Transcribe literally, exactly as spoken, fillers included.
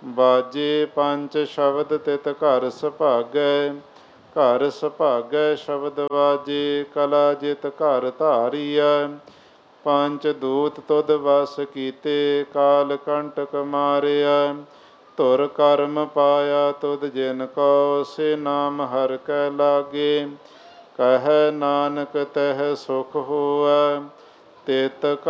ਬਾਜੇ ਪੰਚ ਸ਼ਬਦ ਤਿਤ ਘਰ ਸੁਭਾਗੈ। ਘਰ ਸੁਭਾਗੈ ਸ਼ਬਦ ਵਾਜੇ, ਕਲਾ ਜਿਤ ਘਰ ਧਾਰੀਐ। ਪੰਚ ਦੂਤ ਤੁਧ ਵਸ ਕੀਤੇ, ਕਾਲ ਕੰਟਕ ਮਾਰਿਆ। ਧੁਰ ਕਰਮ ਪਾਇਆ ਤੁਧ ਜਿਨ ਕੋ, ਸੇ ਨਾਮ ਹਰਿ ਕੈ ਲਾਗੇ। ਕਹਿ ਨਾਨਕ ਤਹ ਸੁਖ ਹੋਐ, ਤਿਤ